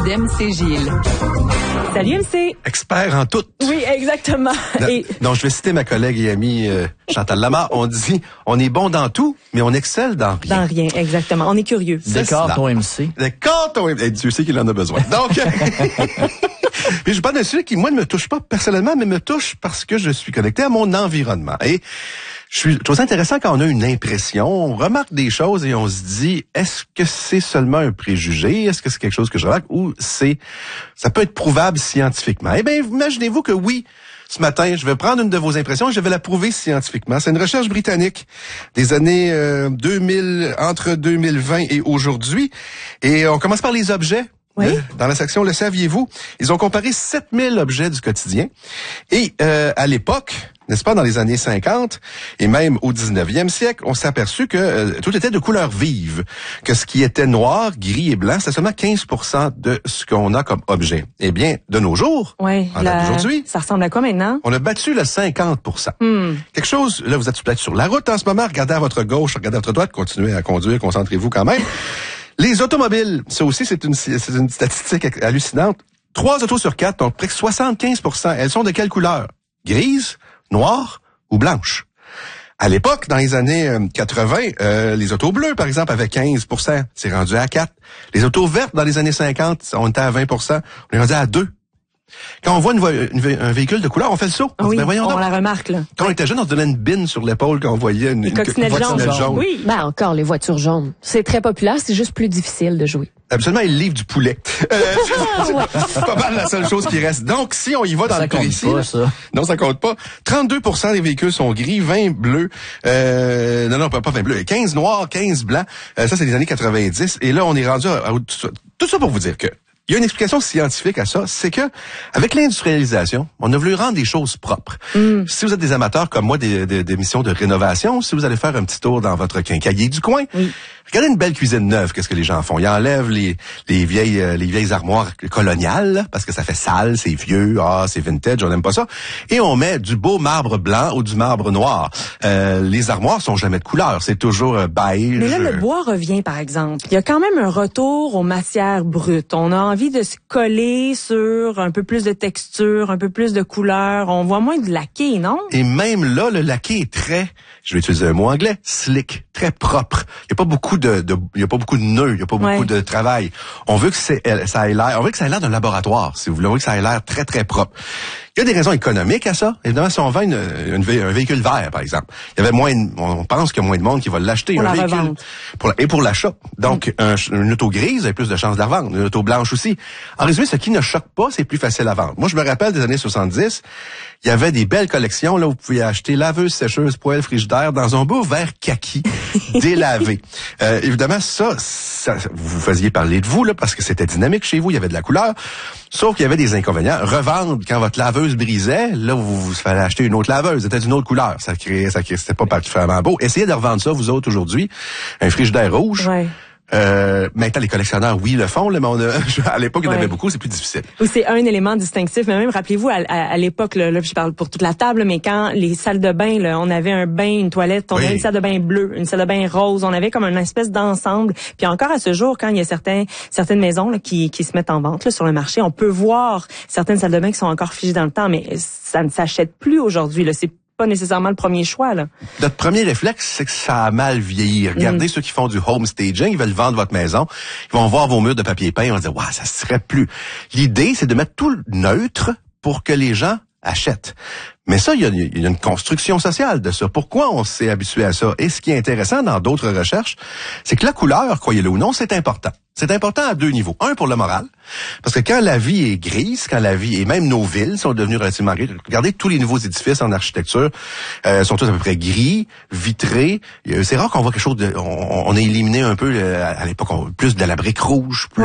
d'MC Gilles. Salut MC. Expert en tout. Oui, exactement. Donc, je vais citer ma collègue et amie Chantal Lamar. On dit, on est bon dans tout, mais on excelle dans rien. Dans rien, exactement. On est curieux. Décore ton MC. Décore ton MC. Dieu sait qu'il en a besoin. Donc, mais je parle d'un sujet qui, moi, ne me touche pas personnellement, mais me touche parce que je suis connecté à mon environnement. Et je trouve ça intéressant quand on a une impression, on remarque des choses et on se dit, est-ce que c'est seulement un préjugé? Est-ce que c'est quelque chose que je remarque? Ou ça peut être prouvable scientifiquement? Eh bien, imaginez-vous que oui, ce matin, je vais prendre une de vos impressions et je vais la prouver scientifiquement. C'est une recherche britannique des années 2000, entre 2020 et aujourd'hui. Et on commence par les objets. Oui. Dans la section « Le saviez-vous », ils ont comparé 7000 objets du quotidien. Et à l'époque, n'est-ce pas, dans les années 50 et même au 19e siècle, on s'est aperçu que tout était de couleur vive, que ce qui était noir, gris et blanc, c'était seulement 15% de ce qu'on a comme objet. Eh bien, de nos jours, aujourd'hui, ça ressemble à quoi maintenant? On a battu le 50%. Quelque chose, là, vous êtes peut-être sur la route en ce moment, regardez à votre gauche, regardez à votre droite, continuez à conduire, concentrez-vous quand même. Les automobiles, ça aussi, c'est une statistique hallucinante. 3 autos sur 4, donc près de 75%, elles sont de quelle couleur? Grise, noire ou blanche? À l'époque, dans les années 80, les autos bleues, par exemple, avaient 15%. C'est rendu à 4. Les autos vertes, dans les années 50, on était à 20%. On est rendu à 2. Quand on voit un véhicule de couleur, on fait le saut. Oui, voyons on la remarque, là. Quand on était jeune, on se donnait une bine sur l'épaule quand on voyait une coccinelle jaune. Oui. Ben, encore les voitures jaunes. C'est très populaire, c'est juste plus difficile de jouer. Absolument, il livre du poulet. C'est pas mal la seule chose qui reste. Donc, si on y va dans le précis... Non, ça compte pas. 32% des véhicules sont gris, 20 bleus. Non, pas 20 bleus. 15 noirs, 15 blancs. Ça, c'est les années 90. Et là, on est rendu à tout ça pour vous dire que il y a une explication scientifique à ça, c'est que avec l'industrialisation, on a voulu rendre des choses propres. Si vous êtes des amateurs comme moi des missions de rénovation, si vous allez faire un petit tour dans votre quincaillier du coin, regardez une belle cuisine neuve, qu'est-ce que les gens font? Ils enlèvent les vieilles armoires coloniales, là, parce que ça fait sale, c'est vieux, c'est vintage, on n'aime pas ça. Et on met du beau marbre blanc ou du marbre noir. Les armoires sont jamais de couleur, c'est toujours beige. Mais là, le bois revient, par exemple. Il y a quand même un retour aux matières brutes. On a envie de se coller sur un peu plus de texture, un peu plus de couleur. On voit moins de laqué, non? Et même là, le laqué est très, je vais utiliser un mot anglais, slick, très propre. Il n'y a pas beaucoup de nœuds, il n'y a pas beaucoup de travail. On veut que ça ait l'air d'un laboratoire, si vous voulez. On veut que ça ait l'air très, très propre. Il y a des raisons économiques à ça. Évidemment, si on vend un véhicule vert, par exemple, il y avait on pense qu'il y a moins de monde qui va l'acheter. Pour la revente. Pour l'achat. Donc, une auto grise a plus de chances de la revendre. Une auto blanche aussi. En résumé, ce qui ne choque pas, c'est plus facile à vendre. Moi, je me rappelle des années 70, il y avait des belles collections, là, où vous pouviez acheter laveuse, sécheuse, poêle, frigidaire dans un beau verre kaki, délavé. Évidemment, ça, vous faisiez parler de vous, là, parce que c'était dynamique chez vous, il y avait de la couleur. Sauf qu'il y avait des inconvénients. Revendre, quand votre laveuse brisait, là, vous fallait acheter une autre laveuse. C'était d'une autre couleur. C'était pas particulièrement beau. Essayez de revendre ça, vous autres, aujourd'hui. Un frigidaire rouge. Ouais. Maintenant, les collectionneurs, oui, le font, là, mais à l'époque, il y en avait beaucoup, c'est plus difficile. Ou c'est un élément distinctif, mais même, rappelez-vous, à l'époque, là, je parle pour toute la table, mais quand les salles de bain, là, on avait un bain, une toilette, on avait une salle de bain bleue, une salle de bain rose, on avait comme une espèce d'ensemble. Puis encore à ce jour, quand il y a certaines maisons là, qui se mettent en vente là, sur le marché, on peut voir certaines salles de bain qui sont encore figées dans le temps, mais ça ne s'achète plus aujourd'hui, là. C'est pas nécessairement le premier choix, là. Notre premier réflexe, c'est que ça a mal vieilli. Regardez ceux qui font du home staging, ils veulent vendre votre maison, ils vont voir vos murs de papier peint, ils vont se dire, ouais, ça serait plus. L'idée, c'est de mettre tout neutre pour que les gens achètent. Mais ça, il y a une construction sociale de ça. Pourquoi on s'est habitué à ça? Et ce qui est intéressant dans d'autres recherches, c'est que la couleur, croyez-le ou non, c'est important. C'est important à 2 niveaux. Un, pour le moral. Parce que quand la vie est grise, et même nos villes sont devenues relativement grises, regardez tous les nouveaux édifices en architecture, sont tous à peu près gris, vitrés. C'est rare qu'on voit quelque chose on a éliminé un peu, à l'époque, plus de la brique rouge, plus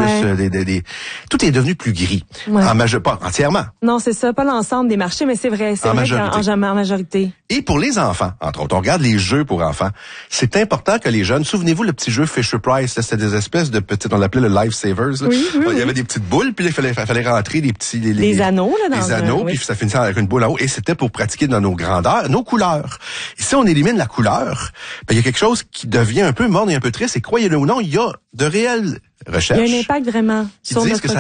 tout est devenu plus gris. Pas entièrement. Non, c'est ça, pas l'ensemble des marchés, mais c'est vrai en majorité. Et pour les enfants, entre autres, on regarde les jeux pour enfants. C'est important que les jeunes, souvenez-vous le petit jeu Fisher-Price, c'était des espèces de petites, on l'appelait le Lifesavers. Là. Il y avait des petites boules, puis il fallait rentrer des petits... Les anneaux, là, dans les anneaux, puis ça finissait avec une boule en haut. Et c'était pour pratiquer dans nos grandeurs, nos couleurs. Et si on élimine la couleur, ben, il y a quelque chose qui devient un peu morne et un peu triste. Et croyez-le ou non, il y a de réelles recherches. Il y a un impact vraiment sur notre